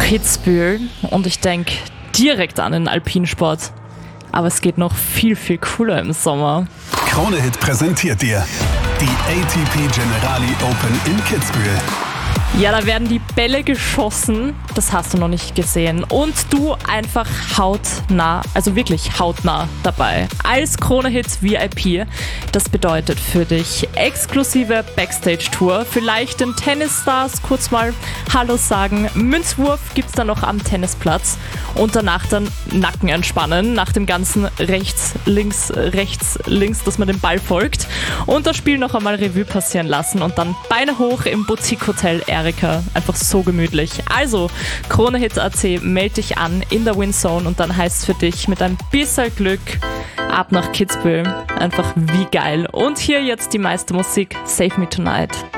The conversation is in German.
Kitzbühel und ich denke direkt an den Alpinsport. Aber es geht noch viel, viel cooler im Sommer. Krone Hit präsentiert dir die ATP Generali Open in Kitzbühel. Ja, da werden die Bälle geschossen, das hast du noch nicht gesehen. Und du einfach hautnah, also wirklich hautnah dabei. Als Krone Hit VIP, das bedeutet für dich exklusive Backstage-Tour, vielleicht den Tennisstars kurz mal Hallo sagen, Münzwurf gibt's dann noch am Tennisplatz und danach dann Nacken entspannen, nach dem ganzen rechts, links, dass man dem Ball folgt und das Spiel noch einmal Revue passieren lassen und dann Beine hoch im Boutique-Hotel Erika. Einfach so gemütlich. Also, Krone Hit AC, melde dich an in der Winzone und dann heißt es für dich mit ein bisschen Glück ab nach Kitzbühel. Einfach wie geil. Und hier jetzt die meiste Musik. Save Me Tonight.